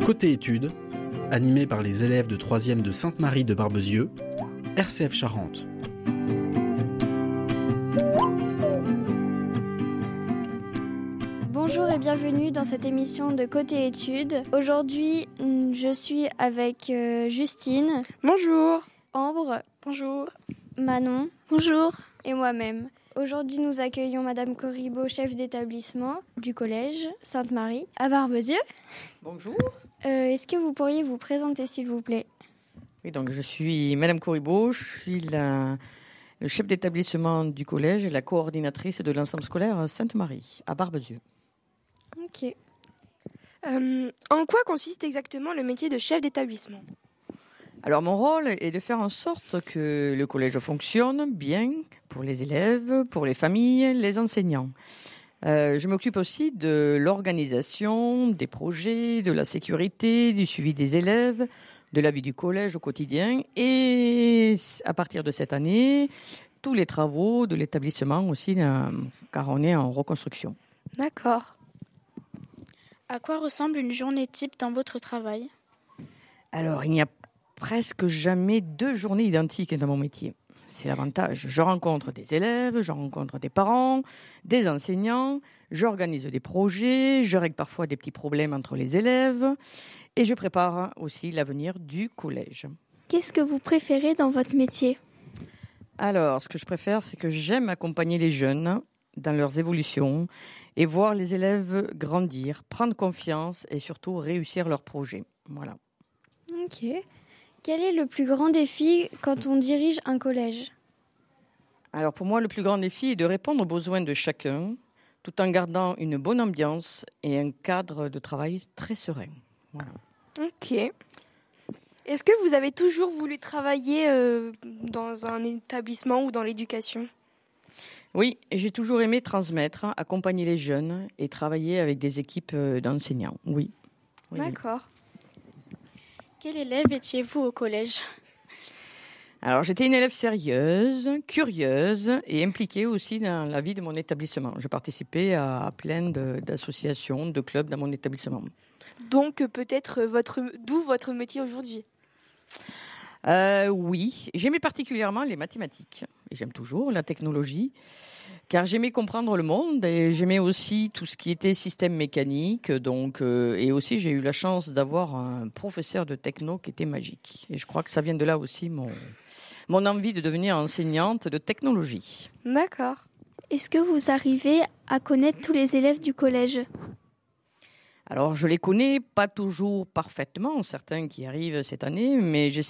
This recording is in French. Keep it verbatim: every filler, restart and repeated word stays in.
Côté études, animé par les élèves de troisième de Sainte-Marie de Barbezieux, R C F Charente. Bonjour et bienvenue dans cette émission de Côté études. Aujourd'hui, je suis avec euh, Justine. Bonjour. Ambre. Bonjour. Manon. Bonjour. Et moi-même. Aujourd'hui, nous accueillons Madame Corribeau, chef d'établissement du collège Sainte-Marie à Barbezieux. Bonjour. Euh, est-ce que vous pourriez vous présenter, s'il vous plaît ? Oui, donc je suis Madame Corribeau, je suis la, le chef d'établissement du collège et la coordinatrice de l'ensemble scolaire Sainte-Marie à Barbezieux. Ok. Euh, en quoi consiste exactement le métier de chef d'établissement ? Alors mon rôle est de faire en sorte que le collège fonctionne bien pour les élèves, pour les familles, les enseignants. Euh, je m'occupe aussi de l'organisation, des projets, de la sécurité, du suivi des élèves, de la vie du collège au quotidien et à partir de cette année, tous les travaux de l'établissement aussi, euh, car on est en reconstruction. D'accord. À quoi ressemble une journée type dans votre travail ? Alors, il n'y a presque jamais deux journées identiques dans mon métier. C'est l'avantage. Je rencontre des élèves, je rencontre des parents, des enseignants, j'organise des projets, je règle parfois des petits problèmes entre les élèves et je prépare aussi l'avenir du collège. Qu'est-ce que vous préférez dans votre métier ? Alors, ce que je préfère, c'est que j'aime accompagner les jeunes dans leurs évolutions et voir les élèves grandir, prendre confiance et surtout réussir leurs projets. Voilà. Ok. Quel est le plus grand défi quand on dirige un collège ? Alors pour moi, le plus grand défi est de répondre aux besoins de chacun, tout en gardant une bonne ambiance et un cadre de travail très serein. Voilà. Ok. Est-ce que vous avez toujours voulu travailler euh, dans un établissement ou dans l'éducation ? Oui, j'ai toujours aimé transmettre, accompagner les jeunes et travailler avec des équipes d'enseignants. Oui. oui D'accord. Oui. Quel élève étiez-vous au collège ? Alors, j'étais une élève sérieuse, curieuse et impliquée aussi dans la vie de mon établissement. Je participais à plein de, d'associations, de clubs dans mon établissement. Donc, peut-être votre, d'où votre métier aujourd'hui ? Euh, oui, j'aimais particulièrement les mathématiques. Et j'aime toujours la technologie, car j'aimais comprendre le monde et j'aimais aussi tout ce qui était système mécanique. Donc, euh, et aussi, j'ai eu la chance d'avoir un professeur de techno qui était magique. Et je crois que ça vient de là aussi mon, mon envie de devenir enseignante de technologie. D'accord. Est-ce que vous arrivez à connaître tous les élèves du collège ? Alors, je les connais pas toujours parfaitement, certains qui arrivent cette année, mais j'essaie